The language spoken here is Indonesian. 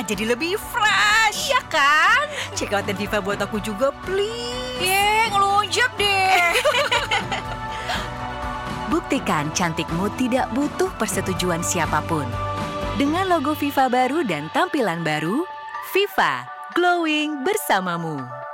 Viva jadi lebih fresh. Iya kan? Check out Viva buat aku juga, please. Ngelunjak deh. Buktikan cantikmu tidak butuh persetujuan siapapun. Dengan logo Viva baru dan tampilan baru, Viva, glowing bersamamu.